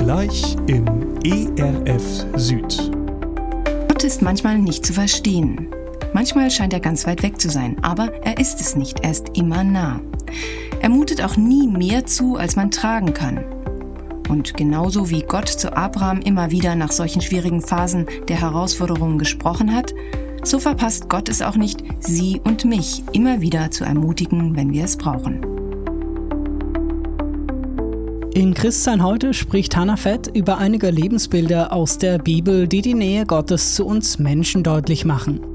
Gleich im ERF Süd. Gott ist manchmal nicht zu verstehen. Manchmal scheint er ganz weit weg zu sein, aber er ist es nicht, er ist immer nah. Er mutet auch nie mehr zu, als man tragen kann. Und genauso wie Gott zu Abraham immer wieder nach solchen schwierigen Phasen der Herausforderungen gesprochen hat, so verpasst Gott es auch nicht, Sie und mich immer wieder zu ermutigen, wenn wir es brauchen. In Christsein heute spricht Hannah Fett über einige Lebensbilder aus der Bibel, die die Nähe Gottes zu uns Menschen deutlich machen.